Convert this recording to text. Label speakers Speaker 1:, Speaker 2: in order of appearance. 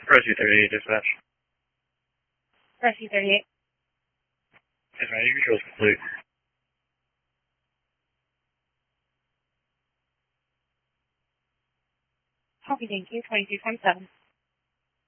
Speaker 1: Rescue 38, dispatch.
Speaker 2: Rescue 38.
Speaker 1: Yes, ma'am, your control's complete.
Speaker 2: Copy, thank you. 2227.